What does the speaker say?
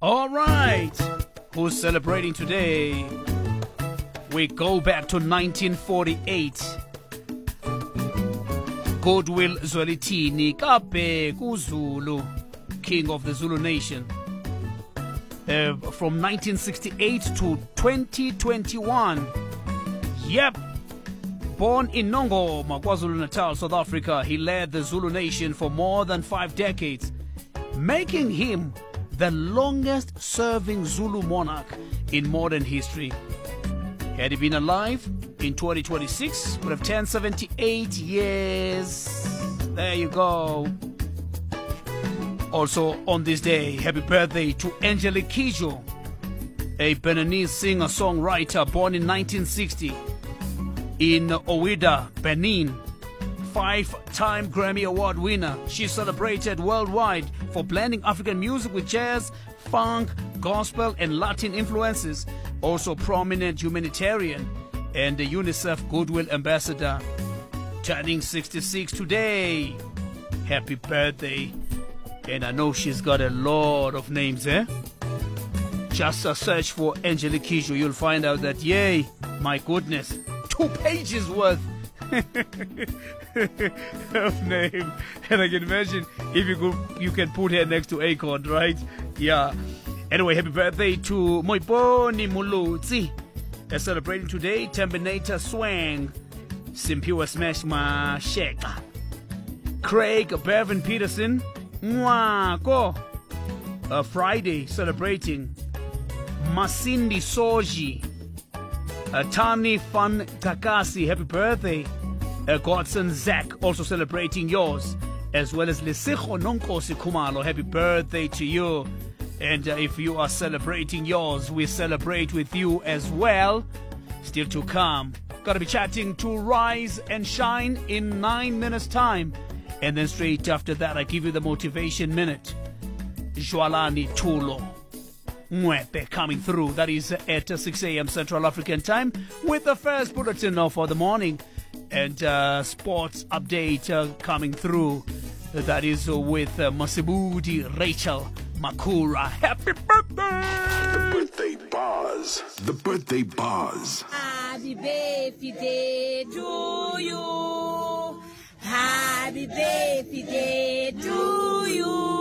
All right. Who's celebrating today? We go back to 1948. Goodwill Zwelithini Kabe Zulu, king of the Zulu nation. From 1968 to 2021. Yep. Born in Nongoma, KwaZulu-Natal, South Africa, he led the Zulu nation for more than 5 decades, making him the longest-serving Zulu monarch in modern history. Had he been alive in 2026, would have turned 78 years. There you go. Also on this day, happy birthday to Angelique Kidjo, a Beninese singer-songwriter born in 1960 in Ouidah, Benin. 5-time Grammy Award winner. She celebrated worldwide for blending African music with jazz, funk, gospel, and Latin influences. Also prominent humanitarian and the UNICEF Goodwill Ambassador. Turning 66 today. Happy birthday. And I know she's got a lot of names, eh? Just a search for Angelique Kidjo. You'll find out that, yay, my goodness, 2 pages worth of name. And I can imagine if you can put her next to Akon, right? Yeah. Anyway, happy birthday to Moiponi Mulutsi. They're celebrating today. Terminator Swang, Simpiwa Smash Masheka, Craig Bevan Peterson, Mwako. Friday celebrating Masindi Soji, Tani Fan Takasi, happy birthday. Godson Zach, also celebrating yours, as well as Lesego Nonkosi Kumalo, happy birthday to you. And if you are celebrating yours, we celebrate with you as well. Still to come, gonna be chatting to Rise and Shine in 9 minutes time, and then straight after that I give you the motivation minute. Jwalani Tulo Mwepe coming through. That is at 6 a.m. Central African time with the first bulletin for the morning, and sports update coming through. That is with Masibudi Rachel Makura. Happy birthday! The birthday bars. The birthday bars. Happy birthday to you. Happy birthday to you.